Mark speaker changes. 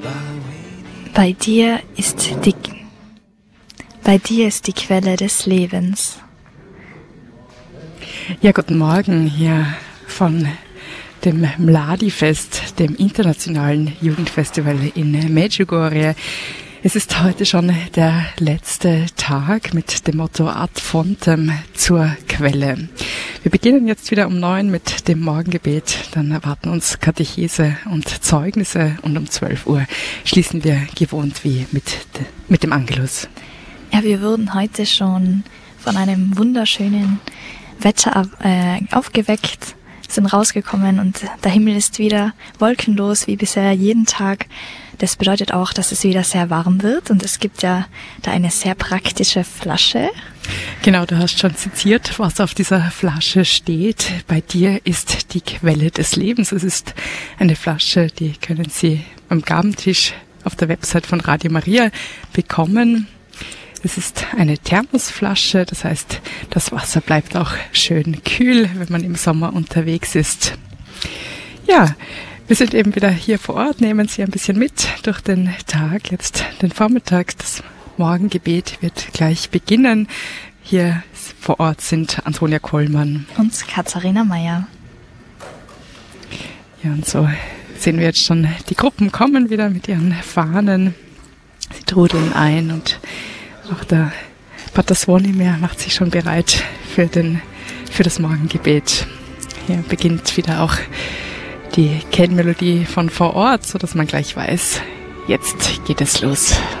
Speaker 1: Bei dir ist die Quelle des Lebens.
Speaker 2: Ja, guten Morgen hier von dem Mladi-Fest, dem internationalen Jugendfestival in Medjugorje. Es ist heute schon der letzte Tag mit dem Motto Ad fontem zur Quelle. Wir beginnen jetzt wieder um 9 mit dem Morgengebet, dann erwarten uns Katechese und Zeugnisse und um 12 Uhr schließen wir gewohnt wie mit dem Angelus.
Speaker 1: Ja, wir wurden heute schon von einem wunderschönen Wetter aufgeweckt, sind rausgekommen und der Himmel ist wieder wolkenlos wie bisher jeden Tag. Das bedeutet auch, dass es wieder sehr warm wird und es gibt ja da eine sehr praktische Flasche.
Speaker 2: Genau, du hast schon zitiert, was auf dieser Flasche steht. Bei dir ist die Quelle des Lebens. Es ist eine Flasche, die können Sie am Gabentisch auf der Website von Radio Maria bekommen. Es ist eine Thermosflasche, das heißt, das Wasser bleibt auch schön kühl, wenn man im Sommer unterwegs ist. Ja, wir sind eben wieder hier vor Ort, nehmen Sie ein bisschen mit durch den Tag, jetzt den Vormittag. Das Morgengebet wird gleich beginnen. Hier vor Ort sind Antonia Kollmann
Speaker 1: und Katharina Meyer.
Speaker 2: Ja, und so sehen wir jetzt schon, die Gruppen kommen wieder mit ihren Fahnen. Sie trudeln ein und auch der Pater Zvonimir macht sich schon bereit für das Morgengebet. Hier beginnt wieder auch die Kennmelodie von vor Ort, so dass man gleich weiß, jetzt geht es los.